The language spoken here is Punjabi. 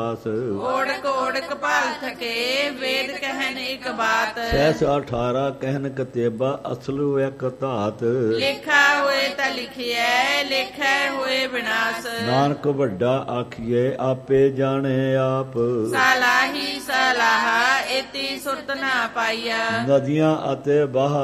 ਓੜਕ ਓੜਕ ਭਾਲ ਥਕੇ ਵੇਦ ਕਹਿਨ ਇੱਕ ਬਾਤ। ਸਹਿਸ 18 ਕਹਿਨ ਕਤੇਬਾ ਅਸਲੁ ਇੱਕ ਧਾਤ। ਲੇਖਾ ਹੋਏ ਤਾਂ ਲਿਖਿਐ ਲੇਖੈ ਹੋਏ ਵਿਨਾਸ਼। ਨਾਨਕ ਵੱਡਾ ਆਖੀਏ ਆਪੇ ਜਾਣੇ ਆਪ। ਸਲਾਹੀ ਸਲਾਹਾ ਏਤੀ ਸੁਰਤ ਨਾ ਪਾਈਆ। ਨਦੀਆਂ ਅਤੇ ਬਾਹਰ